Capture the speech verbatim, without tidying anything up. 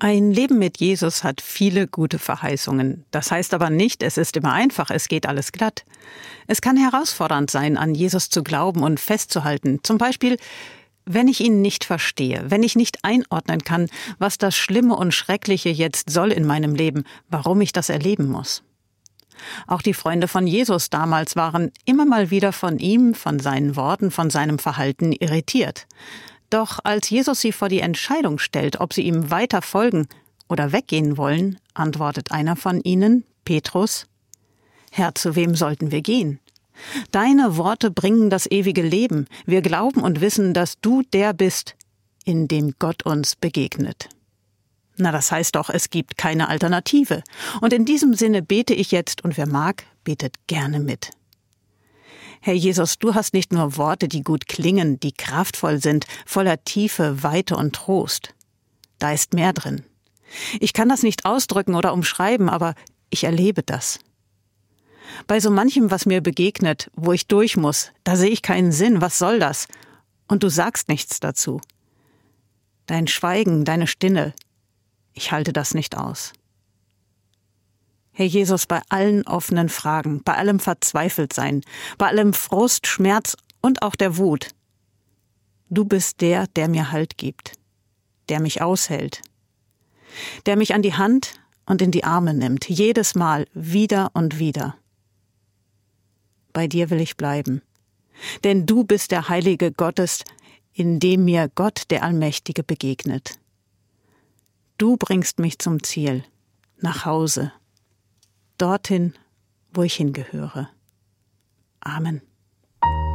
Ein Leben mit Jesus hat viele gute Verheißungen. Das heißt aber nicht, es ist immer einfach, es geht alles glatt. Es kann herausfordernd sein, an Jesus zu glauben und festzuhalten. Zum Beispiel, wenn ich ihn nicht verstehe, wenn ich nicht einordnen kann, was das Schlimme und Schreckliche jetzt soll in meinem Leben, warum ich das erleben muss. Auch die Freunde von Jesus damals waren immer mal wieder von ihm, von seinen Worten, von seinem Verhalten irritiert. Doch als Jesus sie vor die Entscheidung stellt, ob sie ihm weiter folgen oder weggehen wollen, antwortet einer von ihnen, Petrus: Herr, zu wem sollten wir gehen? Deine Worte bringen das ewige Leben. Wir glauben und wissen, dass du der bist, in dem Gott uns begegnet. Na, das heißt doch, es gibt keine Alternative. Und in diesem Sinne bete ich jetzt, und wer mag, betet gerne mit. Herr Jesus, du hast nicht nur Worte, die gut klingen, die kraftvoll sind, voller Tiefe, Weite und Trost. Da ist mehr drin. Ich kann das nicht ausdrücken oder umschreiben, aber ich erlebe das. Bei so manchem, was mir begegnet, wo ich durch muss, da sehe ich keinen Sinn, was soll das? Und du sagst nichts dazu. Dein Schweigen, deine Stille, ich halte das nicht aus. Herr Jesus, bei allen offenen Fragen, bei allem Verzweifeltsein, bei allem Frust, Schmerz und auch der Wut. Du bist der, der mir Halt gibt, der mich aushält, der mich an die Hand und in die Arme nimmt, jedes Mal, wieder und wieder. Bei dir will ich bleiben, denn du bist der Heilige Gottes, in dem mir Gott, der Allmächtige, begegnet. Du bringst mich zum Ziel, nach Hause, dorthin, wo ich hingehöre. Amen.